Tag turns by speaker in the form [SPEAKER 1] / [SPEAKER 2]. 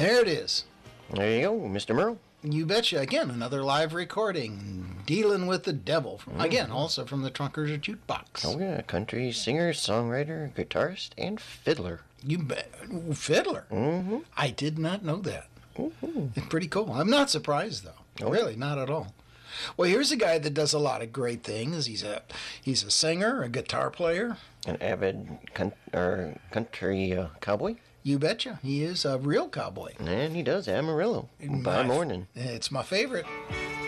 [SPEAKER 1] There it is.
[SPEAKER 2] There you go, Mr. Merle.
[SPEAKER 1] You betcha. Again, another live recording. Dealing with the Devil. Again, also from the Trunkers Jukebox.
[SPEAKER 2] Oh, yeah. Country singer, songwriter, guitarist, and fiddler.
[SPEAKER 1] You bet. Ooh, fiddler.
[SPEAKER 2] Mm-hmm.
[SPEAKER 1] I did not know that.
[SPEAKER 2] Mm-hmm.
[SPEAKER 1] It's pretty cool. I'm not surprised, though.
[SPEAKER 2] Oh.
[SPEAKER 1] Really, not at all. Well, here's a guy that does a lot of great things. He's a singer, a guitar player.
[SPEAKER 2] An avid country cowboy.
[SPEAKER 1] You betcha. He is a real cowboy.
[SPEAKER 2] And he does Amarillo by morning.
[SPEAKER 1] It's my favorite.